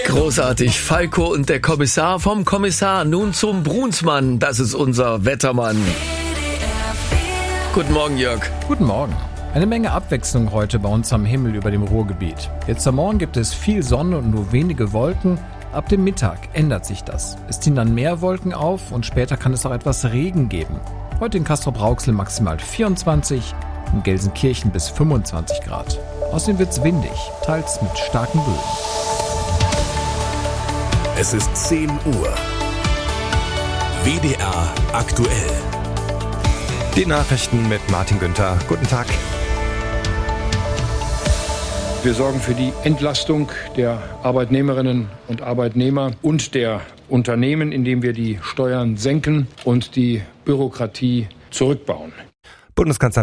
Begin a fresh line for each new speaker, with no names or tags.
Großartig. Falco und der Kommissar, vom Kommissar nun zum Brunsmann. Das ist unser Wettermann. Guten Morgen, Jörg.
Guten Morgen. Eine Menge Abwechslung heute bei uns am Himmel über dem Ruhrgebiet. Jetzt am Morgen gibt es viel Sonne und nur wenige Wolken. Ab dem Mittag ändert sich das. Es ziehen dann mehr Wolken auf und später kann es auch etwas Regen geben. Heute in Castrop-Rauxel maximal 24, in Gelsenkirchen bis 25 Grad. Außerdem wird's windig, teils mit starken Böen.
Es ist 10 Uhr. WDR aktuell.
Die Nachrichten mit Martin Günther. Guten Tag.
Wir sorgen für die Entlastung der Arbeitnehmerinnen und Arbeitnehmer und der Unternehmen, indem wir die Steuern senken und die Bürokratie zurückbauen.
Bundeskanzler